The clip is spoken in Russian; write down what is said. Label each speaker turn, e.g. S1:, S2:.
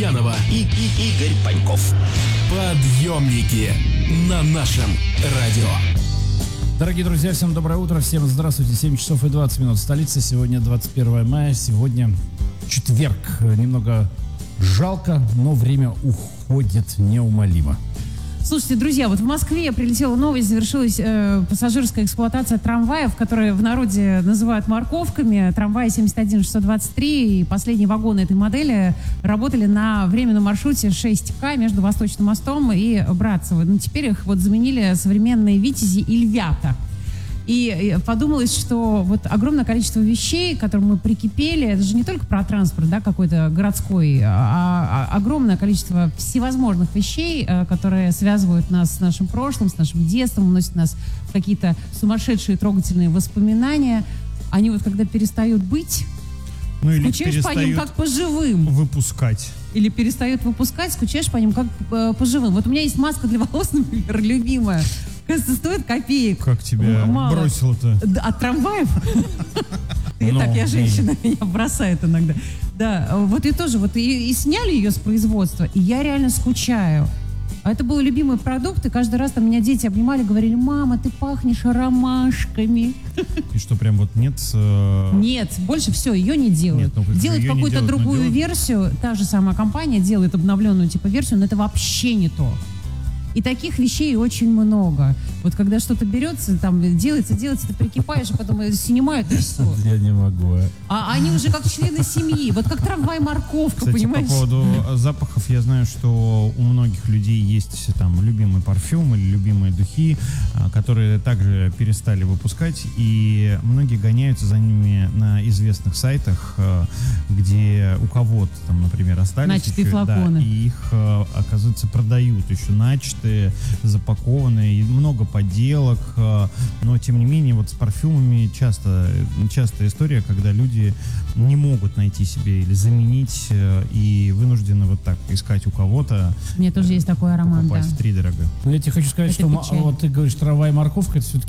S1: Ульянова и Игорь Паньков. Подъемники на нашем радио.
S2: Дорогие друзья, всем доброе утро, всем здравствуйте. 7 часов и 20 минут столицы. Сегодня 21 мая, сегодня четверг. Немного жалко, но время уходит неумолимо.
S3: Слушайте, друзья, вот в Москве прилетела новость, завершилась пассажирская эксплуатация трамваев, которые в народе называют морковками. Трамвай 71623 и последние вагоны этой модели работали на временном маршруте 6К между Восточным мостом и Братцево. Но теперь их вот заменили современные «Витязи» и «Львята». И подумалось, что вот огромное количество вещей, к которым мы прикипели, это же не только про транспорт, да, какой-то городской, а огромное количество всевозможных вещей, которые связывают нас с нашим прошлым, с нашим детством, уносят нас в какие-то сумасшедшие трогательные воспоминания. Они вот когда перестают быть, скучаешь по ним как по живым.
S4: Выпускать.
S3: Или перестают выпускать, скучаешь по ним как по живым. Вот у меня есть маска для волос, например, любимая. Кажется, стоит копеек.
S4: Как тебя бросило-то?
S3: От трамваев? Итак, я женщина, меня бросает иногда. Да, вот и тоже, вот и сняли ее с производства, и я реально скучаю. А это был любимый продукт, и каждый раз там меня дети обнимали, говорили: мама, ты пахнешь ромашками.
S4: И что, прям вот нет?
S3: Нет, больше все, ее не делают. Делают какую-то другую версию, та же самая компания делает обновленную типа версию, но это вообще не то. И таких вещей очень много. Вот когда что-то берется, там делается, ты прикипаешь, а потом снимают, и все.
S2: Я не могу.
S3: А они уже как члены семьи. Вот как трамвай-морковка,
S4: кстати,
S3: понимаешь?
S4: По поводу запахов, я знаю, что у многих людей есть там любимый парфюм или любимые духи, которые также перестали выпускать, и многие гоняются за ними на известных сайтах, где у кого-то там, например, остались
S3: начатые
S4: еще,
S3: флаконы.
S4: Да, и их, оказывается, продают еще начатые, запакованные, и много подделок, но тем не менее вот с парфюмами частая история, когда люди не могут найти себе или заменить и вынуждены вот так искать у кого-то.
S3: У меня тоже есть такой аромат,
S4: покупать
S3: да.
S4: втридорога.
S2: Я тебе хочу сказать,
S3: Это
S2: что
S3: печаль.
S2: вот ты говоришь, трава и морковка, это все-таки